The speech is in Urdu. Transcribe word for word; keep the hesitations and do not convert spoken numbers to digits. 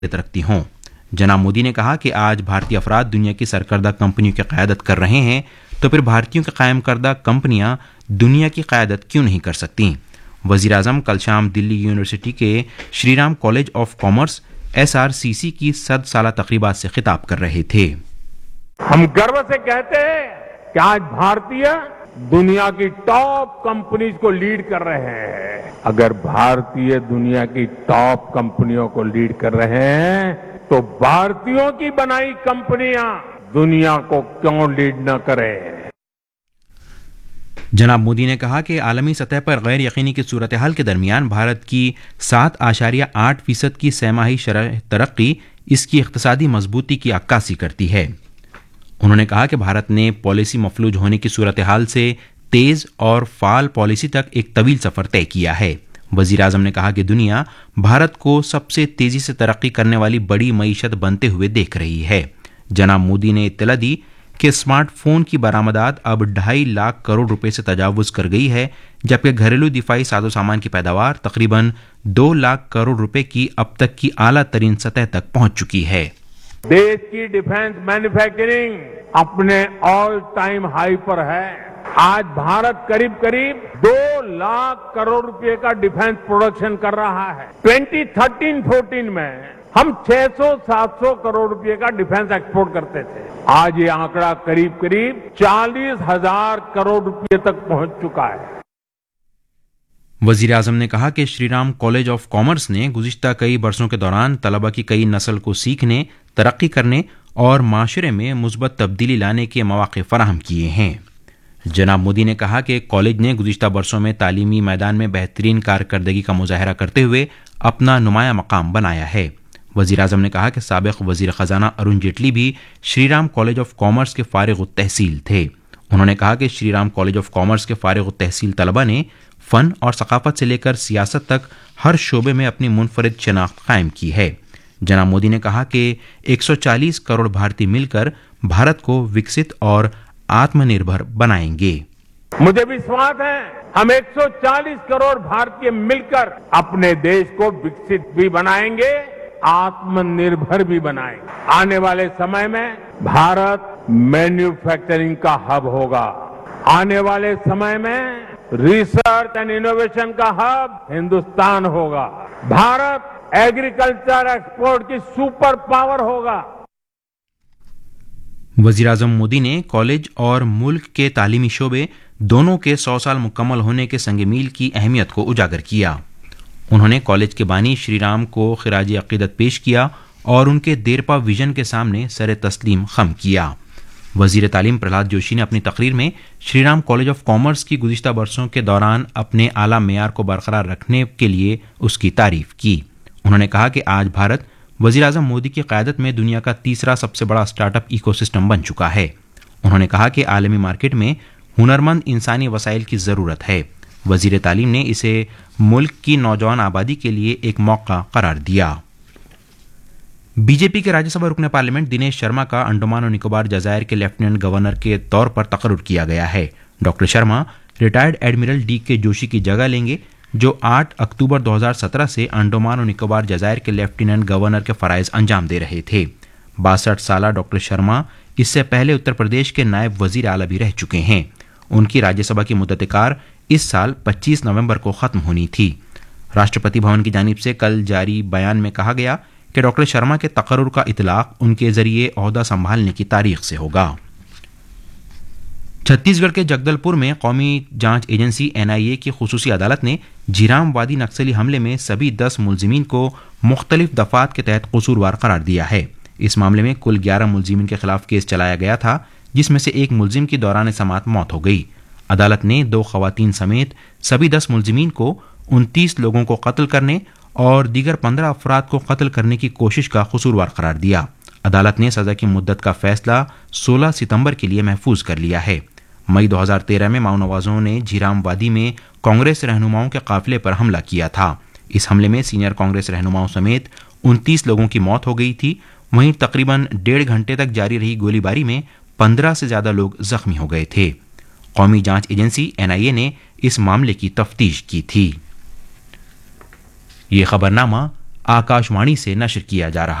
رکھتی ہوں. جناب مودی نے کہا کہ آج بھارتی افراد دنیا کی سرکردہ کمپنیوں کی قیادت کر رہے ہیں تو پھر بھارتیوں کے قائم کردہ کمپنیاں دنیا کی قیادت کیوں نہیں کر سکتی. وزیر اعظم کل شام دلی یونیورسٹی کے Shri Ram college of commerce S R C سی کی صد سالہ تقریبات سے خطاب کر رہے تھے. ہم گرو سے کہتے ہیں کہ آج بھارتیہ دنیا کی ٹاپ کمپنیز کو لیڈ کر رہے ہیں. اگر بھارتیہ دنیا کی ٹاپ کمپنیوں کو لیڈ کر رہے ہیں تو بھارتیوں کی بنائی کمپنیاں دنیا کو کیوں لیڈ نہ کریں. جناب مودی نے کہا کہ عالمی سطح پر غیر یقینی کی صورتحال کے درمیان بھارت کی سات اشاریہ آٹھ فیصد کی سہ ماہی شرح ترقی اس کی اقتصادی مضبوطی کی عکاسی کرتی ہے. انہوں نے کہا کہ بھارت نے پالیسی مفلوج ہونے کی صورتحال سے تیز اور فعال پالیسی تک ایک طویل سفر طے کیا ہے. وزیر اعظم نے کہا کہ دنیا بھارت کو سب سے تیزی سے ترقی کرنے والی بڑی معیشت بنتے ہوئے دیکھ رہی ہے. جناب مودی نے اطلاع دی کہ اسمارٹ فون کی برآمدات اب ڈھائی لاکھ کروڑ روپے سے تجاوز کر گئی ہے، جبکہ گھریلو دفاعی ساز و سامان کی پیداوار تقریباً دو لاکھ کروڑ روپے کی اب تک کی اعلیٰ ترین سطح تک پہنچ چکی ہے. دیش کی ڈیفنس مینوفیکچرنگ اپنے آل ٹائم ہائی پر ہے. آج بھارت قریب قریب دو لاکھ کروڑ روپے کا ڈیفنس پروڈکشن کر رہا ہے. ٹوئنٹی تھرٹین فورٹین میں ہم چھ سو سات سو کروڑ روپے کا ڈیفنس ایکسپورٹ کرتے تھے. آج یہ آنکڑا قریب قریب چالیس ہزار کروڑ روپے تک پہنچ چکا ہے. وزیر اعظم نے کہا کہ Shri Ram college of commerce نے گزشتہ کئی برسوں کے دوران طلبہ کی کئی نسل کو سیکھنے، ترقی کرنے اور معاشرے میں مثبت تبدیلی لانے کے مواقع فراہم کیے ہیں. جناب مودی نے کہا کہ کالج نے گزشتہ برسوں میں تعلیمی میدان میں بہترین کارکردگی کا مظاہرہ کرتے ہوئے اپنا نمایاں مقام بنایا ہے. وزیر اعظم نے کہا کہ سابق وزیر خزانہ ارون جیٹلی بھی Shri Ram college of commerce کے فارغ التحصیل تھے. انہوں نے کہا کہ Shri Ram college of commerce کے فارغ التحصیل طلبہ نے فن اور ثقافت سے لے کر سیاست تک ہر شعبے میں اپنی منفرد شناخت قائم کی ہے. جناب مودی نے کہا کہ ایک سو چالیس کروڑ بھارتی مل کر بھارت کو وکست اور آتم نربھر بنائیں گے. مجھے وشواس ہے ہم ایک سو چالیس کروڑ بھارتی مل کر اپنے دیش کو وکست بھی بنائیں گے، آتم نربھر بھی بنائیں گے. آنے والے سمے میں بھارت مینوفیکچرنگ کا ہب ہوگا. آنے والے سمے میں ریسرچ اینڈ انوویشن کا ہب ہندوستان ہوگا. بھارت ایگریکلچر ایکسپورٹ کی سپر پاور ہوگا. وزیر اعظم مودی نے کالج اور ملک کے تعلیمی شعبے دونوں کے سو سال مکمل ہونے کے سنگ میل کی اہمیت کو اجاگر کیا. انہوں نے کالج کے بانی شری رام کو خراج عقیدت پیش کیا اور ان کے دیرپا ویژن کے سامنے سر تسلیم خم کیا. وزیر تعلیم پرہلاد جوشی نے اپنی تقریر میں Shri Ram college of commerce کی گزشتہ برسوں کے دوران اپنے اعلیٰ معیار کو برقرار رکھنے کے لیے اس کی تعریف کی. انہوں نے کہا کہ آج بھارت وزیر اعظم مودی کی قیادت میں دنیا کا تیسرا سب سے بڑا اسٹارٹ اپ ایکو سسٹم بن چکا ہے. انہوں نے کہا کہ عالمی مارکیٹ میں ہنرمند انسانی وسائل کی ضرورت ہے. وزیر تعلیم نے اسے ملک کی نوجوان آبادی کے لیے ایک موقع قرار دیا. بی جے پی کے راجیہ سبھا رکن پارلیمنٹ دنیش شرما کا انڈمان اور نکوبار جزائر کے لیفٹیننٹ گورنر کے طور پر تقرر کیا گیا ہے. Doctor Sharma retired admiral D کے جوشی کی جگہ لیں گے، جو آٹھ اکتوبر دو ہزار سترہ سے انڈمان اور نکوبار جزائر کے لیفٹیننٹ گورنر کے فرائض انجام دے رہے تھے. باسٹھ سالہ ڈاکٹر شرما اس سے پہلے اتر پردیش کے نائب وزیر اعلیٰ بھی رہ چکے ہیں. ان کی راجیہ سبھا کی مدت کار اس سال پچیس نومبر کو ختم ہونی تھی. راشٹرپتی بھون کی جانب سے کل جاری بیان میں کہا گیا کہ ڈاکٹر شرما کے تقرر کا اطلاق ان کے ذریعے عہدہ سنبھالنے کی تاریخ سے ہوگا. چھتیس گڑھ کے جگدل پور میں قومی جانچ ایجنسی این آئی اے کی خصوصی عدالت نے جھیرام وادی نکسلی حملے میں سبھی دس ملزمین کو مختلف دفعات کے تحت قصوروار قرار دیا ہے. اس معاملے میں کل گیارہ ملزمین کے خلاف کیس چلایا گیا تھا، جس میں سے ایک ملزم کی دوران سماعت موت ہو گئی. عدالت نے دو خواتین سمیت سبھی دس ملزمین کو انتیس لوگوں کو قتل کرنے اور دیگر پندرہ افراد کو قتل کرنے کی کوشش کا قصوروار قرار دیا. عدالت نے سزا کی مدت کا فیصلہ سولہ ستمبر کے لیے محفوظ کر لیا ہے. مئی دو ہزار تیرہ میں ماؤنوازوں نے جھیرام وادی میں کانگریس رہنماؤں کے قافلے پر حملہ کیا تھا. اس حملے میں سینئر کانگریس رہنماؤں سمیت انتیس لوگوں کی موت ہو گئی تھی. وہیں تقریباً ڈیڑھ گھنٹے تک جاری رہی گولی باری میں پندرہ سے زیادہ لوگ زخمی ہو گئے تھے. قومی جانچ ایجنسی این آئی اے نے اس معاملے کی تفتیش کی تھی. یہ خبرنامہ आकाशवाणी से नशर किया जा रहा